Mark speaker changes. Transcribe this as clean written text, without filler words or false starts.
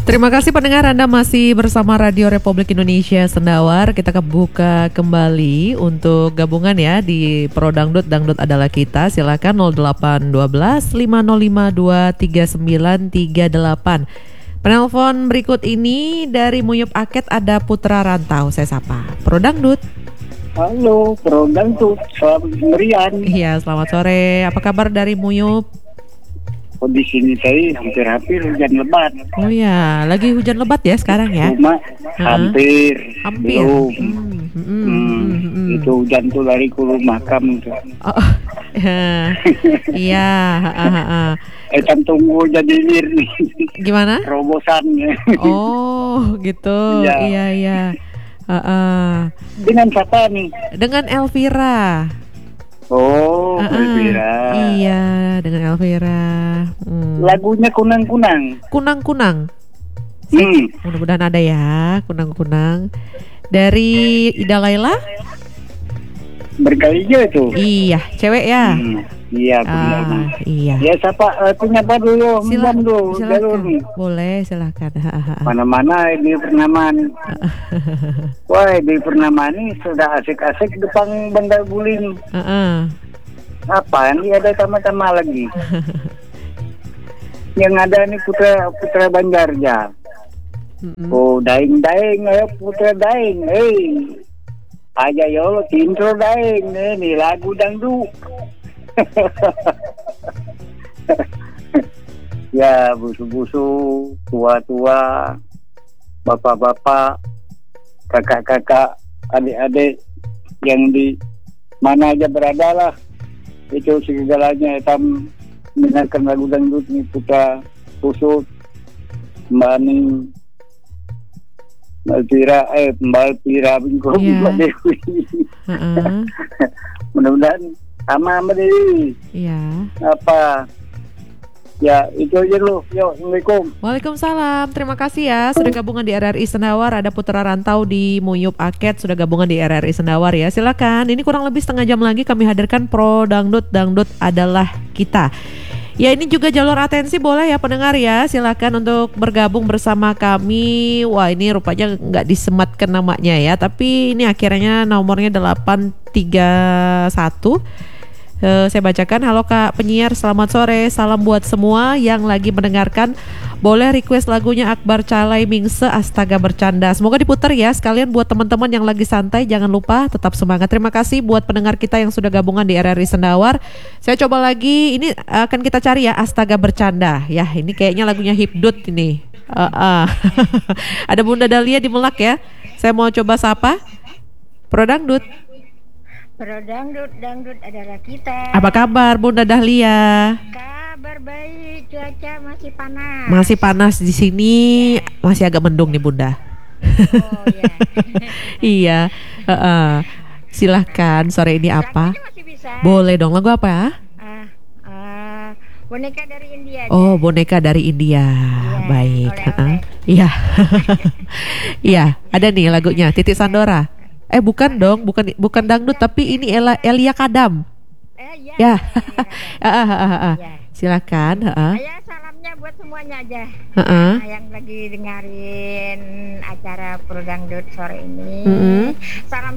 Speaker 1: Terima kasih pendengar, Anda masih bersama Radio Republik Indonesia Sendawar. Kita buka kembali untuk gabungan ya di Pro Dangdut, Dangdut adalah kita. Silakan 0812 505 23938. Penelpon berikut ini dari Muyup Aket ada Putra Rantau. Saya sapa. Pro Dangdut.
Speaker 2: Halo, Pro Dangdut. Selamat merian.
Speaker 1: Iya, selamat sore. Apa kabar dari Muyup?
Speaker 2: Oh, di sini saya hampir hujan lebat.
Speaker 1: Oh ya, lagi hujan lebat ya sekarang ya?
Speaker 2: Cuma hampir. Belum. Itu hujan tuh lari ke rumah kamu tuh.
Speaker 1: Oh, iya.
Speaker 2: Kan tunggu jadi nih.
Speaker 1: Gimana?
Speaker 2: Terobosannya.
Speaker 1: Oh, gitu. Iya.
Speaker 2: Dengan siapa nih?
Speaker 1: Dengan Elvira.
Speaker 2: Oh, Elvira.
Speaker 1: Iya, dengan Elvira.
Speaker 2: Lagunya kunang-kunang.
Speaker 1: Kunang-kunang. Mudah-mudahan ada ya, kunang-kunang. Dari Ida Laila?
Speaker 2: Berkalinya itu.
Speaker 1: Iya, cewek ya.
Speaker 2: Iya, benar.
Speaker 1: Iya.
Speaker 2: Ya, siapa punya apa dulu?
Speaker 1: Silakan. Boleh, silakan.
Speaker 2: Mana-mana di Pernaman. Wah, di Pernaman ini sudah asik-asik depan bandar guling. Apaan? Ini ada sama-sama lagi. Yang ada nih Putra Banjarja. Oh, daing-daing, ayo Putra daing. Aja yo, intro daing. Ini lagu dangdut. Ya, busu-busu, tua-tua, bapak-bapak, kakak-kakak, adik-adik yang di mana aja berada lah, itu segalanya hitam mendengarkan lagu dangdut nih. Putra Pusut, Mbak Ning, Mbak Elvira Bingko, Mbak Dewi. Mudah-mudahan sama Dewi.
Speaker 1: Iya.
Speaker 2: Apa? Ya, itu aja lu. Yo, Assalamualaikum.
Speaker 1: Waalaikumsalam. Terima kasih ya sudah gabungan di RRI Sendawar. Ada Putra Rantau di Muyup Aket sudah gabungan di RRI Sendawar ya. Silakan. Ini kurang lebih setengah jam lagi kami hadirkan Pro Dangdut, Dangdut adalah kita. Ya, ini juga jalur atensi boleh ya pendengar ya. Silakan untuk bergabung bersama kami. Wah, ini rupanya nggak disematkan namanya ya. Tapi ini akhirnya nomornya 831. Saya bacakan. Halo Kak penyiar, selamat sore. Salam buat semua yang lagi mendengarkan. Boleh request lagunya Akbar Calai Mingse, Astaga Bercanda. Semoga diputar ya. Sekalian buat teman-teman yang lagi santai, jangan lupa tetap semangat. Terima kasih buat pendengar kita yang sudah gabungan di RRI Sendawar. Saya coba lagi. Ini akan kita cari ya, Astaga Bercanda. Ya, ini kayaknya lagunya Hipdut ini. Ada Bunda Dahlia di Melak ya. Saya mau coba sapa Pro Dangdut.
Speaker 3: Pro Dangdut, Dangdut adalah kita.
Speaker 1: Apa kabar Bunda Dahlia?
Speaker 3: Kabar baik, cuaca masih panas.
Speaker 1: Masih panas di sini, masih agak mendung nih Bunda.
Speaker 3: Oh ya.
Speaker 1: Iya. Silahkan sore ini apa?
Speaker 3: Masih bisa.
Speaker 1: Boleh dong, lagu apa ya?
Speaker 3: Boneka dari India.
Speaker 1: Oh, boneka dari India.
Speaker 3: Ya,
Speaker 1: baik.
Speaker 3: oleh-oleh.
Speaker 1: Iya. Iya, ada nih lagunya Titik Sandora. Bukan dong, bukan dangdut, tapi ini Elia Kadam. Ya. Silakan.
Speaker 3: Ya, salamnya buat semuanya aja. Yang lagi dengerin acara Pro Dangdut sore ini. Salam